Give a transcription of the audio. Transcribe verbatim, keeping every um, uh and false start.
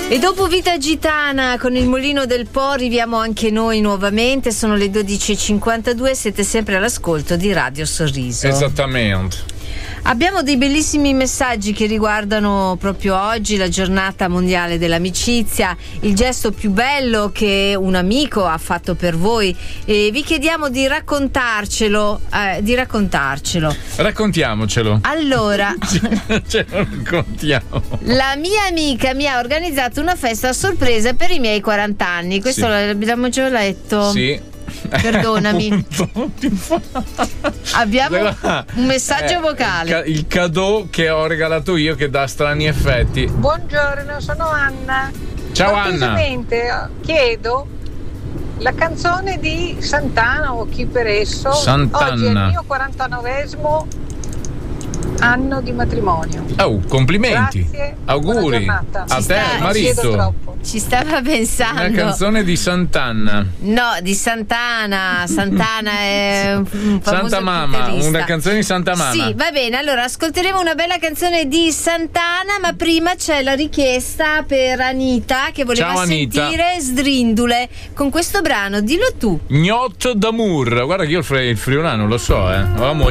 E dopo Vita Gitana con il Mulino del Po arriviamo anche noi nuovamente, sono le dodici e cinquantadue, siete sempre all'ascolto di Radio Sorriso. Esattamente. Abbiamo dei bellissimi messaggi che riguardano proprio oggi, la giornata mondiale dell'amicizia, il gesto più bello che un amico ha fatto per voi, e vi chiediamo di raccontarcelo, eh, di raccontarcelo. Raccontiamocelo. Allora, ce lo raccontiamo. La mia amica mi ha organizzato una festa a sorpresa per i miei quaranta anni. Questo Sì. l'abbiamo già letto. Sì. Perdonami. Abbiamo un messaggio Eh, vocale. Il, ca- il cadeau che ho regalato io che dà strani effetti. Buongiorno, sono Anna. Ciao Anna. Cortesemente chiedo la canzone di Sant'Anna o chi per esso. Sant'Anna. Oggi è il mio quarantanovesimo anno di matrimonio. Oh, complimenti. Grazie. Auguri Buona giornata. a Ci te, sta- Non chiedo marito. troppo. Ci stava pensando. Una canzone di Sant'Anna. No, di Sant'Anna. Sant'Anna è un famoso Santa Mamma, chitarrista. una canzone di Santa Mamma. Sì, va bene, allora ascolteremo una bella canzone di Sant'Anna, ma prima c'è la richiesta per Anita che voleva Ciao, Anita. sentire Sdrindule con questo brano, dillo tu. Gnot d'amour. Guarda che io il, fri- il friulano lo so, eh. Ho la moglie